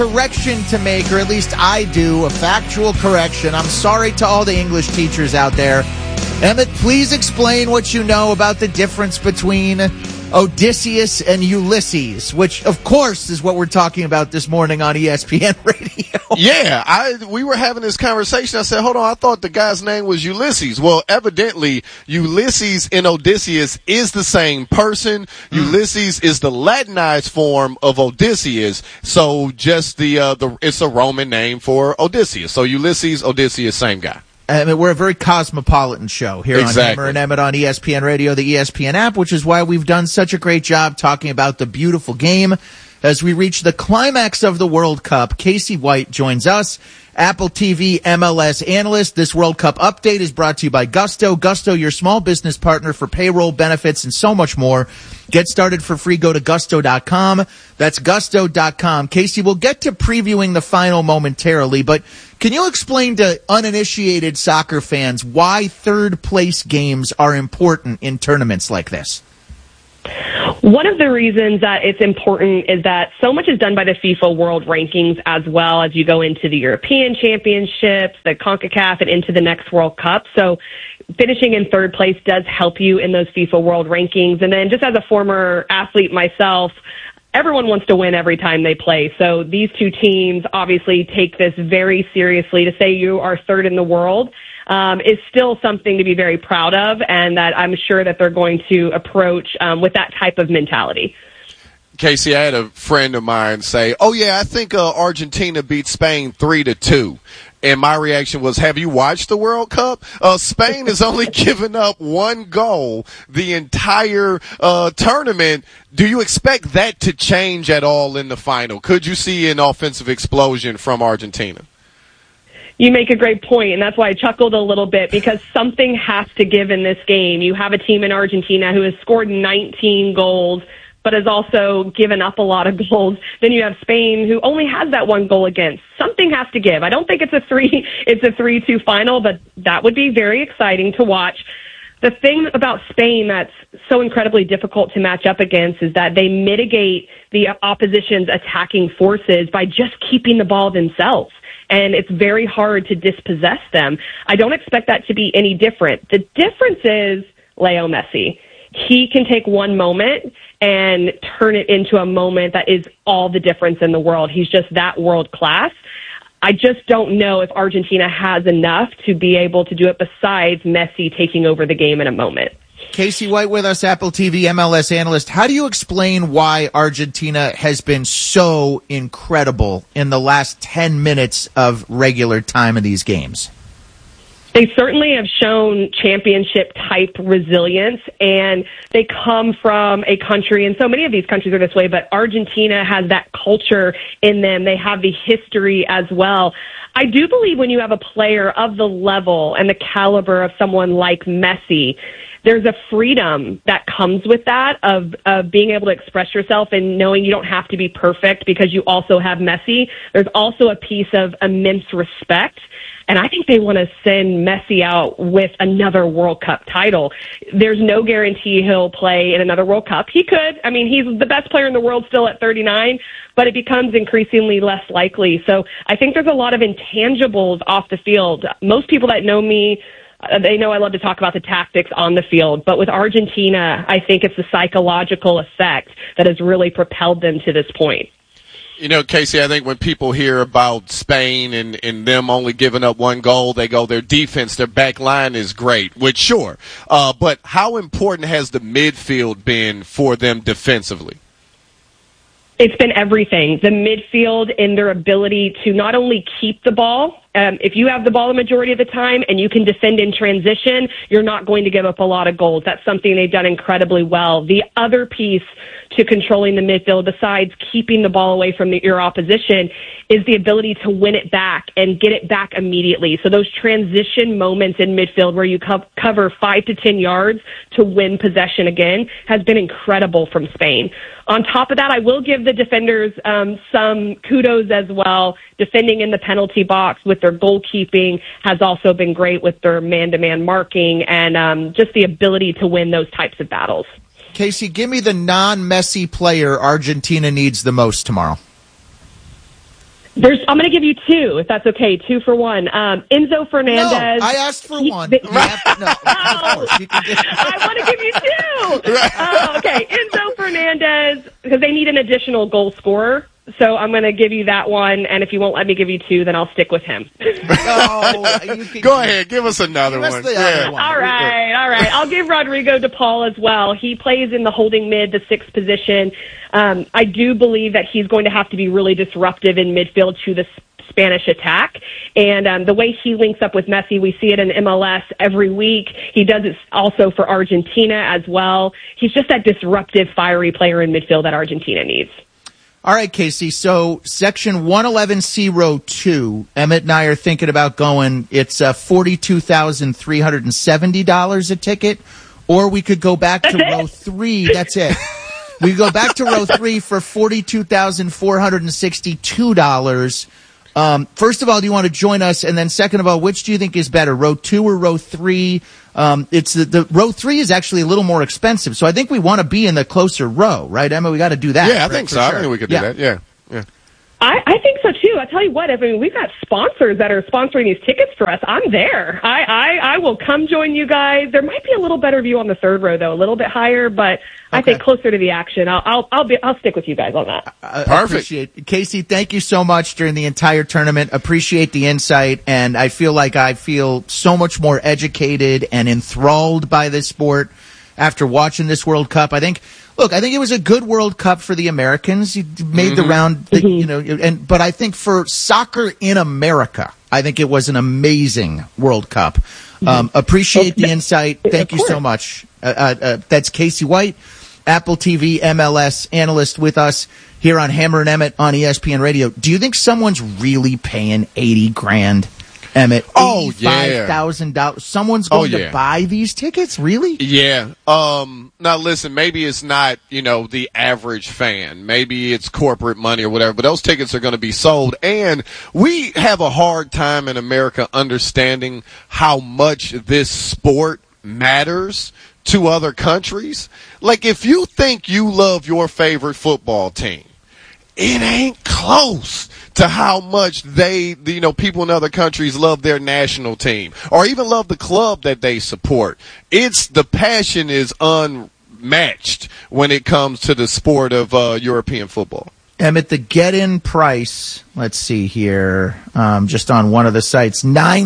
Correction to make, or at least I do, a factual correction. I'm sorry to all the English teachers out there. Emmett, please explain what you know about the difference between Odysseus and Ulysses, which, of course, is what we're talking about this morning on ESPN Radio. Yeah, we were having this conversation. I said, hold on, I thought the guy's name was Ulysses. Well, evidently, Ulysses and Odysseus is the same person. Ulysses is the Latinized form of Odysseus, so just it's a Roman name for Odysseus. So Ulysses, Odysseus, same guy. I mean, we're a very cosmopolitan show here on Hammer and Emmett on ESPN Radio, the ESPN app, which is why we've done such a great job talking about the beautiful game. As we reach the climax of the World Cup, Casey White joins us, Apple TV MLS analyst. This World Cup update is brought to you by Gusto. Gusto, your small business partner for payroll, benefits, and so much more. Get started for free. Go to gusto.com. That's gusto.com. Casey, we'll get to previewing the final momentarily, but can you explain to uninitiated soccer fans why third-place games are important in tournaments like this? One of the reasons that it's important is that so much is done by the FIFA World Rankings as well as you go into the European Championships, the CONCACAF, and into the next World Cup. So finishing in third place does help you in those FIFA World Rankings. And then just as a former athlete myself, everyone wants to win every time they play. So these two teams obviously take this very seriously. To say you are third in the world is still something to be very proud of, and that I'm sure that they're going to approach with that type of mentality. Casey, I had a friend of mine say, oh, yeah, I think Argentina beat Spain 3-2. And my reaction was, have you watched the World Cup? Spain has only given up one goal the entire tournament. Do you expect that to change at all in the final? Could you see an offensive explosion from Argentina? You make a great point, and that's why I chuckled a little bit, because something has to give in this game. You have a team in Argentina who has scored 19 goals, but has also given up a lot of goals. Then you have Spain, who only has that one goal against. Something has to give. I don't think it's a 3-2 final, but that would be very exciting to watch. The thing about Spain that's so incredibly difficult to match up against is that they mitigate the opposition's attacking forces by just keeping the ball themselves. And it's very hard to dispossess them. I don't expect that to be any different. The difference is Leo Messi. He can take one moment and turn it into a moment that is all the difference in the world. He's just that world class. I just don't know if Argentina has enough to be able to do it besides Messi taking over the game in a moment. Casey White with us, Apple TV MLS analyst. How do you explain why Argentina has been so incredible in the last 10 minutes of regular time of these games? They certainly have shown championship-type resilience, and they come from a country, and so many of these countries are this way, but Argentina has that culture in them. They have the history as well. I do believe when you have a player of the level and the caliber of someone like Messi, there's a freedom that comes with that of being able to express yourself and knowing you don't have to be perfect because you also have Messi. There's also a piece of immense respect. And I think they want to send Messi out with another World Cup title. There's no guarantee he'll play in another World Cup. He could. I mean, he's the best player in the world still at 39, but it becomes increasingly less likely. So I think there's a lot of intangibles off the field. Most people that know me, they know I love to talk about the tactics on the field. But with Argentina, I think it's the psychological effect that has really propelled them to this point. You know, Casey, I think when people hear about Spain and them only giving up one goal, they go, their defense, their back line is great, which sure. But how important has the midfield been for them defensively? It's been everything. The midfield and their ability to not only keep the ball. If you have the ball the majority of the time and you can defend in transition, you're not going to give up a lot of goals. That's something they've done incredibly well. The other piece to controlling the midfield, besides keeping the ball away from your opposition, is the ability to win it back and get it back immediately. So those transition moments in midfield where you cover 5 to 10 yards to win possession again has been incredible from Spain. On top of that, I will give the defenders some kudos as well. Defending in the penalty box with their goalkeeping has also been great with their man-to-man marking and just the ability to win those types of battles. Casey, give me the non-Messi player Argentina needs the most tomorrow. I'm going to give you two, if that's okay. 2 for 1. Enzo Fernandez. No, I asked for one. I want to give you 2. Okay, Enzo Fernandez, because they need an additional goal scorer. So I'm going to give you that one, and if you won't let me give you 2, then I'll stick with him. Go ahead, give us another one. All right. I'll give Rodrigo de Paul as well. He plays in the holding mid, the 6th position. I do believe that he's going to have to be really disruptive in midfield to the Spanish attack. And the way he links up with Messi, we see it in MLS every week. He does it also for Argentina as well. He's just that disruptive, fiery player in midfield that Argentina needs. All right, Casey. So section 111C row 2, Emmett and I are thinking about going. It's $42,370 a ticket, or we could go back to row 3. That's it. We could go back to row 3 for $42,462. First of all, do you want to join us? And then second of all, which do you think is better, row 2 or row 3? It's the row 3 is actually a little more expensive, so I think we want to be in the closer row, right, Emma? We got to do that. Yeah, I think so. Sure. I think we could do that. Yeah. I think so too. I tell you what, I mean, we've got sponsors that are sponsoring these tickets for us. I'm there. I will come join you guys. There might be a little better view on the 3rd row though, a little bit higher, but I think closer to the action. I'll stick with you guys on that. Perfect. Casey, thank you so much during the entire tournament. Appreciate the insight, and I feel like I feel so much more educated and enthralled by this sport after watching this World Cup. I think it was a good World Cup for the Americans. You made the round, but I think for soccer in America, I think it was an amazing World Cup. Appreciate the insight. Thank you so much. That's Casey White, Apple TV MLS analyst, with us here on Hammer and Emmett on ESPN Radio. Do you think someone's really paying $80,000? Emmett, $85,000. Someone's going to buy these tickets? Really? Yeah. Now listen, maybe it's not, the average fan. Maybe it's corporate money or whatever, but those tickets are going to be sold. And we have a hard time in America understanding how much this sport matters to other countries. Like, if you think you love your favorite football team, it ain't close to how much people in other countries love their national team or even love the club that they support. The passion is unmatched when it comes to the sport of European football. Emmett, the get-in price, let's see here, just on one of the sites,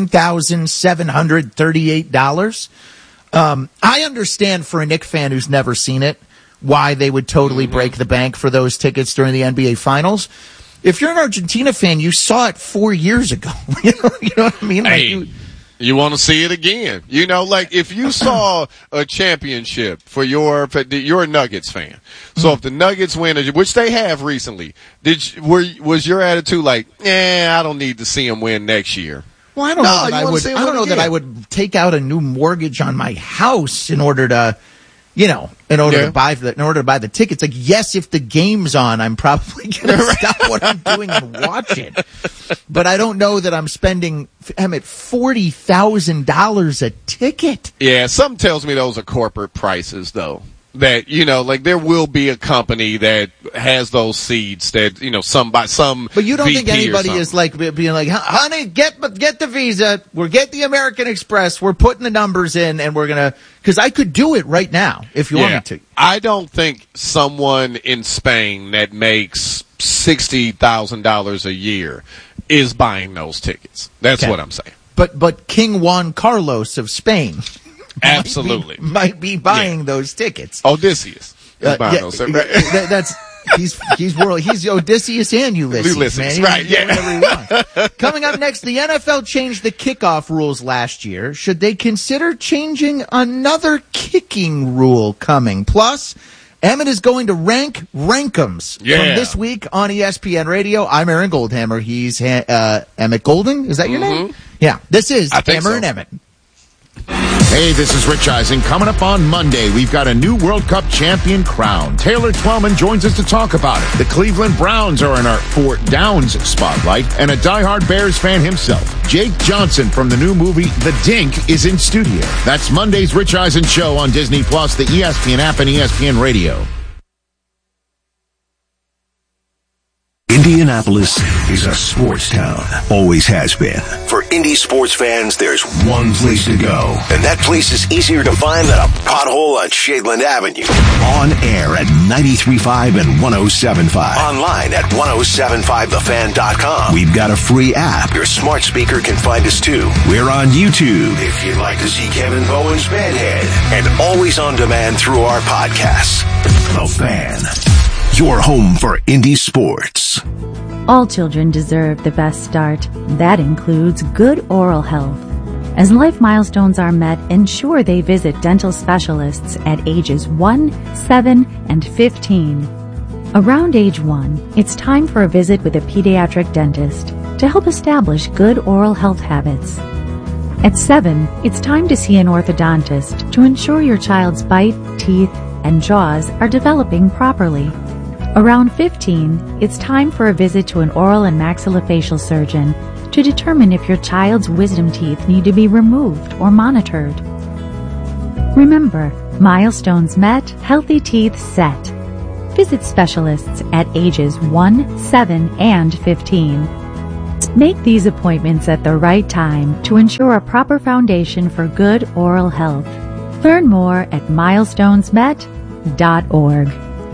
$9,738. I understand for a Knicks fan who's never seen it why they would totally break the bank for those tickets during the NBA Finals. If you're an Argentina fan, you saw it 4 years ago. You know what I mean? Hey, you want to see it again. If you saw a championship for you're a Nuggets fan. So if the Nuggets win, which they have recently, was your attitude like, I don't need to see them win next year? Well, I don't know that I would take out a new mortgage on my house in order to to buy the tickets. Like, yes, if the game's on, I'm probably going to stop what I'm doing and watch it. But I don't know that I'm spending, $40,000 a ticket. Yeah, something tells me those are corporate prices, though. That, there will be a company that has those seeds that, some But you don't VP think anybody is being like, honey, get the Visa, get the American Express, we're putting the numbers in, and we're going to, because I could do it right now if you want me to. I don't think someone in Spain that makes $60,000 a year is buying those tickets. That's what I'm saying. But King Juan Carlos of Spain absolutely might be buying those tickets. Odysseus is buying those. He's Odysseus and Ulysses, man. Right, Coming up next, the NFL changed the kickoff rules last year. Should they consider changing another kicking rule coming? Plus, Emmett is going to rank Rank'ems from this week on ESPN Radio. I'm Aaron Goldhammer. He's Emmett Golding. Is that your name? Yeah. This is Hammer and Emmett. Hey, this is Rich Eisen. Coming up on Monday, we've got a new World Cup champion crowned. Taylor Twellman joins us to talk about it. The Cleveland Browns are in our Fort Downs spotlight, and a diehard Bears fan himself, Jake Johnson from the new movie The Dink, is in studio. That's Monday's Rich Eisen Show on Disney+, the ESPN app, and ESPN Radio. Indianapolis is a sports town. Always has been. For Indy sports fans, there's one place to go. And that place is easier to find than a pothole on Shadeland Avenue. On air at 93.5 and 107.5. Online at 1075thefan.com. We've got a free app. Your smart speaker can find us too. We're on YouTube. If you'd like to see Kevin Bowen's Bedhead. And always on demand through our podcasts. The Fan. Your home for Indy sports. All children deserve the best start. That includes good oral health. As life milestones are met, ensure they visit dental specialists at ages 1, 7, and 15. Around age 1, it's time for a visit with a pediatric dentist to help establish good oral health habits. At 7, it's time to see an orthodontist to ensure your child's bite, teeth, and jaws are developing properly. Around 15, it's time for a visit to an oral and maxillofacial surgeon to determine if your child's wisdom teeth need to be removed or monitored. Remember, milestones met, healthy teeth set. Visit specialists at ages 1, 7, and 15. Make these appointments at the right time to ensure a proper foundation for good oral health. Learn more at milestonesmet.org.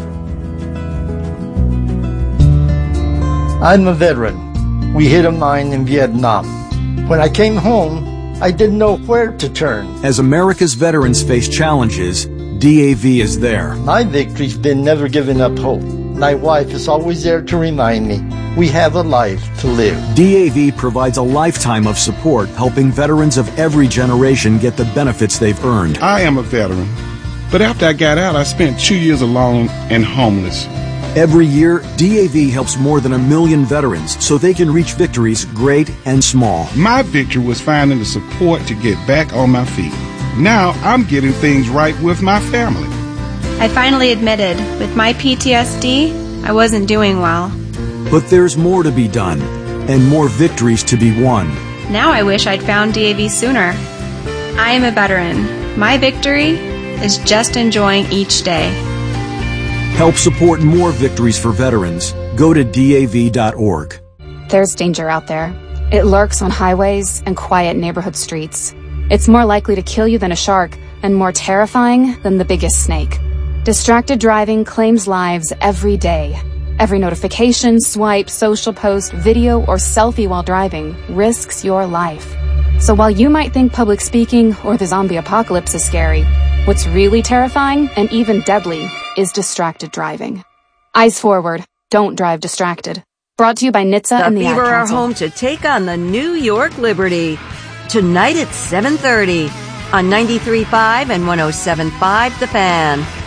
I'm a veteran. We hit a mine in Vietnam. When I came home, I didn't know where to turn. As America's veterans face challenges, DAV is there. My victory's been never giving up hope. My wife is always there to remind me we have a life to live. DAV provides a lifetime of support, helping veterans of every generation get the benefits they've earned. I am a veteran, but after I got out, I spent 2 years alone and homeless. Every year, DAV helps more than 1 million veterans so they can reach victories great and small. My victory was finding the support to get back on my feet. Now I'm getting things right with my family. I finally admitted, with my PTSD, I wasn't doing well. But there's more to be done, and more victories to be won. Now I wish I'd found DAV sooner. I am a veteran. My victory is just enjoying each day. Help support more victories for veterans. Go to DAV.org. There's danger out there. It lurks on highways and quiet neighborhood streets. It's more likely to kill you than a shark, and more terrifying than the biggest snake. Distracted driving claims lives every day. Every notification, swipe, social post, video, or selfie while driving risks your life. So while you might think public speaking or the zombie apocalypse is scary, what's really terrifying and even deadly is distracted driving. Eyes forward. Don't drive distracted. Brought to you by NHTSA and the Ad Council. The Beaver are home to take on the New York Liberty. Tonight at 7:30 on 93.5 and 107.5 The Fan.